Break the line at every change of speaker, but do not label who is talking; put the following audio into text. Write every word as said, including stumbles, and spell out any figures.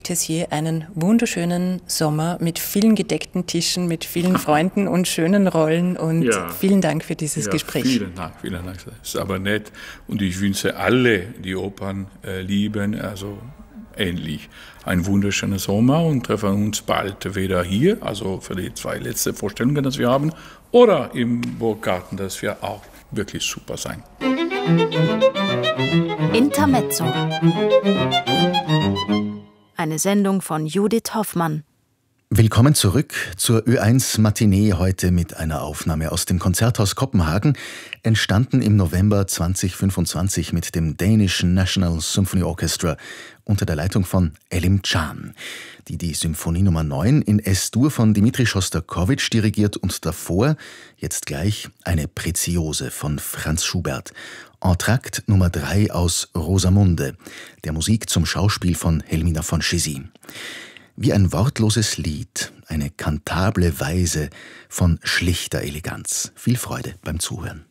Tessier einen wunderschönen Sommer mit vielen gedeckten Tischen, mit vielen Freunden und schönen Rollen und ja. vielen Dank für dieses
ja,
Gespräch.
Vielen Dank, vielen Dank. Das ist aber nett und ich wünsche alle, die Opern äh, lieben, also ähnlich. Ein wunderschöner Sommer und treffen uns bald wieder hier, also für die zwei letzten Vorstellungen, die wir haben, oder im Burggarten, das wird auch wirklich super sein.
Intermezzo. Eine Sendung von Judith Hoffmann.
Willkommen zurück zur Ö eins Matinee, heute mit einer Aufnahme aus dem Konzerthaus Kopenhagen, entstanden im November zweitausendfünfundzwanzig mit dem Danish National Symphony Orchestra unter der Leitung von Elim Can, die die Symphonie Nummer neun in Es-Dur von Dmitri Schostakowitsch dirigiert und davor, jetzt gleich, eine Preziose von Franz Schubert. Entracte Nummer drei aus Rosamunde, der Musik zum Schauspiel von Helmina von Chezy. Wie ein wortloses Lied, eine kantable Weise von schlichter Eleganz. Viel Freude beim Zuhören.